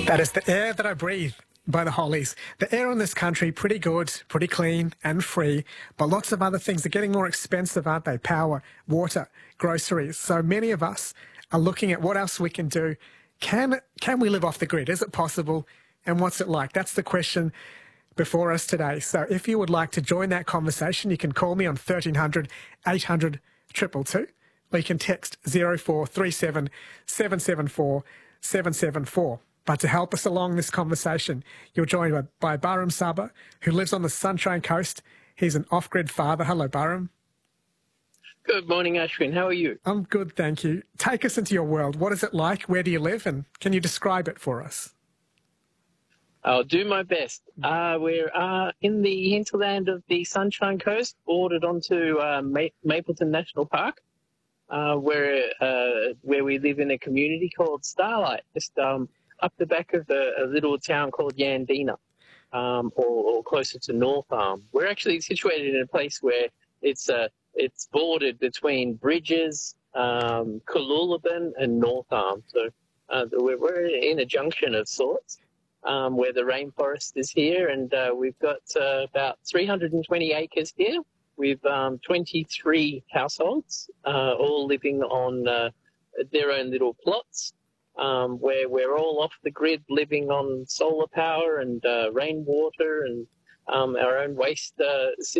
That is the air that I breathe by the Hollies. The air in this country, pretty good, pretty clean and free, but lots of other things are getting more expensive, aren't they? Power, water, groceries. So many of us are looking at what else we can do. Can we live off the grid? Is it possible? And what's it like? That's the question before us today. So if you would like to join that conversation, you can call me on 1300 800 222, or you can text 0437 774 774. But to help us along this conversation, you're joined by Baram Saba, who lives on the Sunshine Coast. He's an off-grid father. Hello, Baram. Good morning, Ashwin. How are you? I'm good, thank you. Take us into your world. What is it like? Where do you live? And can you describe it for us? I'll do my best. We're in the hinterland of the Sunshine Coast, bordered onto Mapleton National Park, where we live in a community called Starlight, just up the back of a little town called Yandina, or closer to North Arm. We're actually situated in a place where it's bordered between Bridges, Cooloola and North Arm. So we're in a junction of sorts, where the rainforest is here, and we've got about 320 acres here with 23 households, all living on their own little plots, where we're all off the grid, living on solar power and rainwater and our own waste